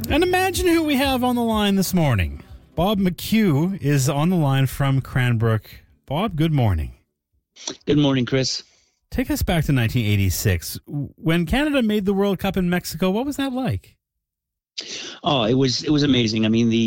And imagine who we have on the line this morning. Bob McHugh is on the line from Cranbrook. Bob, good morning. Good morning, Chris. Take us back to 1986. When Canada made the World Cup in Mexico, what was that like? Oh, it was amazing. I mean,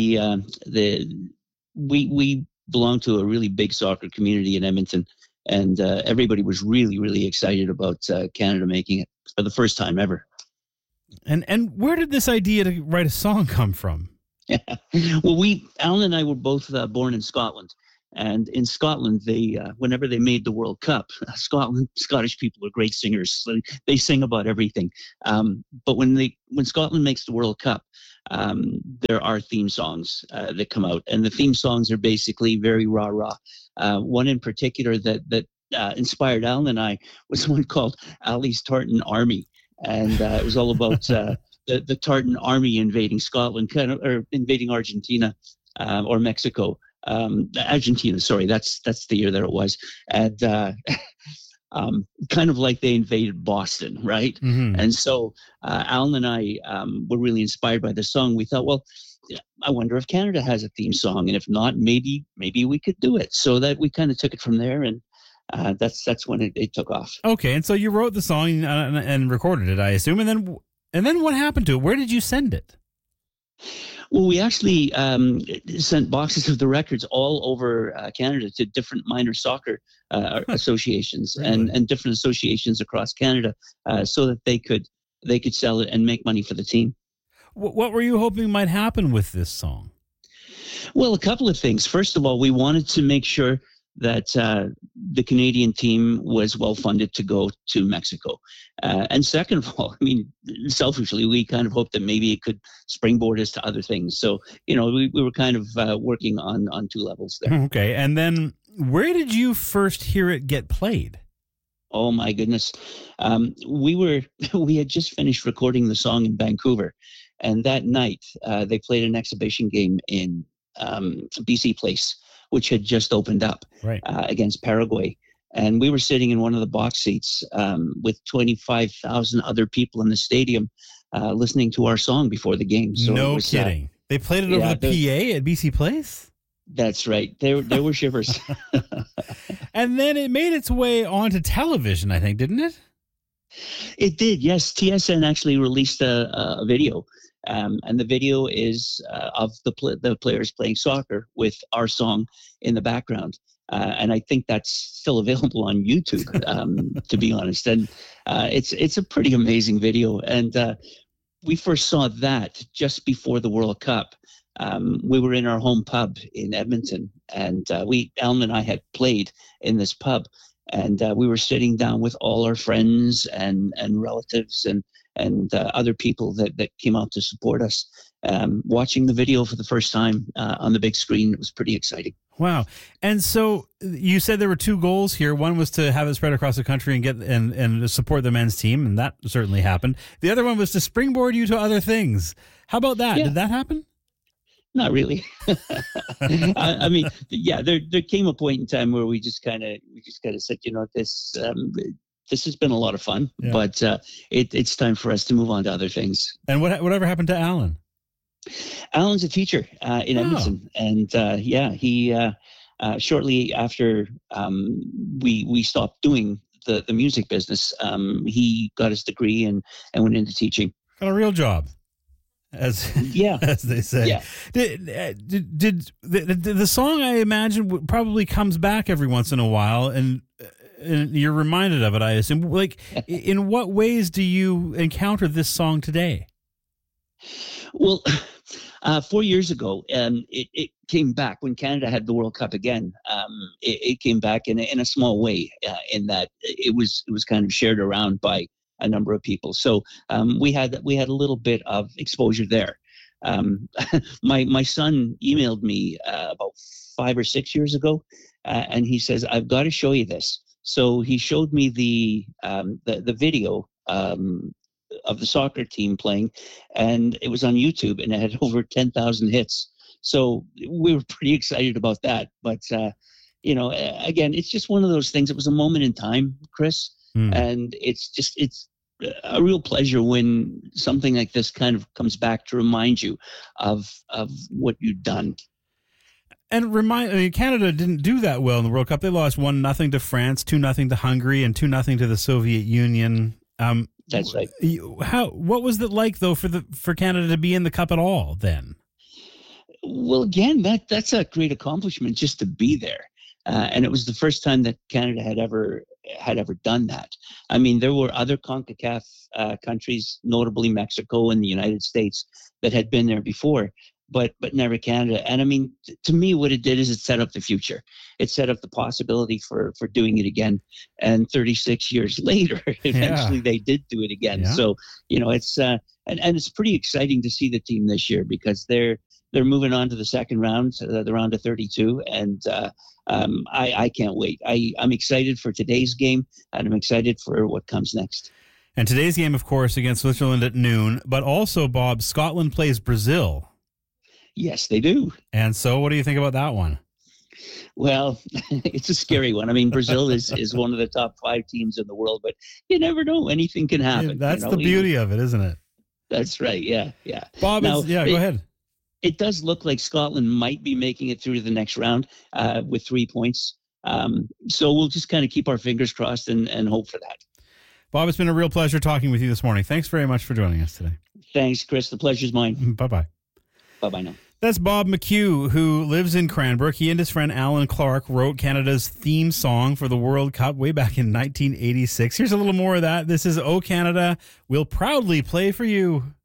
we belong to a really big soccer community in Edmonton, and everybody was really, really excited about Canada making it for the first time ever. And where did this idea to write a song come from? Well, Alan and I were both born in Scotland. And in Scotland, they whenever they made the World Cup, Scottish people are great singers. So they sing about everything. But when Scotland makes the World Cup, there are theme songs that come out, and the theme songs are basically very rah-rah. One in particular that inspired Alan and I was one called Ali's Tartan Army, and it was all about the Tartan Army invading Scotland, or invading Argentina or Mexico. Argentina, sorry, that's the year that it was, and kind of like they invaded Boston, right? Mm-hmm. And so Alan and I were really inspired by the song. We thought, well, I wonder if Canada has a theme song, and if not, maybe we could do it. So that we kind of took it from there, and that's when it took off. Okay, and so you wrote the song and recorded it, I assume, and then what happened to it? Where did you send it? Well, we actually sent boxes of the records all over Canada to different minor soccer associations Really? and different associations across Canada, so that they could sell it and make money for the team. What were you hoping might happen with this song? Well, a couple of things. First of all, we wanted to make sure that the Canadian team was well funded to go to Mexico. And second of all, I mean, selfishly, we kind of hoped that maybe it could springboard us to other things. So, we were kind of working on two levels there. Okay. And then where did you first hear it get played? Oh, my goodness. We had just finished recording the song in Vancouver. And that night, they played an exhibition game in BC Place, which had just opened up against Paraguay. And we were sitting in one of the box seats with 25,000 other people in the stadium listening to our song before the game. So no kidding. They played it over the PA at BC Place? That's right. There were shivers. And then it made its way onto television, I think, didn't it? It did, yes. TSN actually released a video. And the video is of the players playing soccer with our song in the background. And I think that's still available on YouTube, to be honest. And it's a pretty amazing video. And we first saw that just before the World Cup. We were in our home pub in Edmonton, and Alan and I had played in this pub. And we were sitting down with all our friends and relatives and other people that came out to support us, watching the video for the first time on the big screen. It was pretty exciting. Wow. And so you said there were two goals here. One was to have it spread across the country and get and support the men's team, and that certainly happened. The other one was to springboard you to other things. How about that? Yeah. Did that happen? Not really. I mean, yeah, there came a point in time where we just kind of said, this has been a lot of fun, but it's time for us to move on to other things. And whatever happened to Alan? Alan's a teacher in Edmonton, and he shortly after we stopped doing the music business, he got his degree and went into teaching. Got a real job. As they say. Yeah. Did the song, I imagine, probably comes back every once in a while, and you're reminded of it, I assume. Like, in what ways do you encounter this song today? Well, 4 years ago, it came back when Canada had the World Cup again. It came back in a small way, in that it was kind of shared around by a number of people. So we had a little bit of exposure there. My son emailed me about 5 or 6 years ago, and he says, "I've got to show you this." So he showed me the video of the soccer team playing, and it was on YouTube, and it had over 10,000 hits. So we were pretty excited about that. But again, it's just one of those things. It was a moment in time, Chris, and it's a real pleasure when something like this kind of comes back to remind you of what you've done. And Canada didn't do that well in the World Cup. They lost 1-0 to France, 2-0 to Hungary, and 2-0 to the Soviet Union. That's right. What was it like though for Canada to be in the cup at all then? Well, again, that's a great accomplishment just to be there, and it was the first time that Canada had ever done that. I mean, there were other CONCACAF countries, notably Mexico and the United States, that had been there before, but never Canada. And I mean, to me, what it did is it set up the future. It set up the possibility for doing it again. And 36 years later, eventually they did do it again. Yeah. So, it's and it's pretty exciting to see the team this year because they're moving on to the second round, the round of 32, and I can't wait. I'm excited for today's game, and I'm excited for what comes next. And today's game, of course, against Switzerland at noon, but also, Bob, Scotland plays Brazil. Yes, they do. And so what do you think about that one? Well, it's a scary one. I mean, Brazil is one of the top 5 teams in the world, but you never know. Anything can happen. Yeah, that's the beauty of it, isn't it? That's right. Yeah. Bob, go ahead. It does look like Scotland might be making it through to the next round with 3 points. So we'll just kind of keep our fingers crossed and hope for that. Bob, it's been a real pleasure talking with you this morning. Thanks very much for joining us today. Thanks, Chris. The pleasure's mine. Bye-bye. Bye-bye now. That's Bob McHugh, who lives in Cranbrook. He and his friend Alan Clark wrote Canada's theme song for the World Cup way back in 1986. Here's a little more of that. This is "O Canada, We'll Proudly Play for You."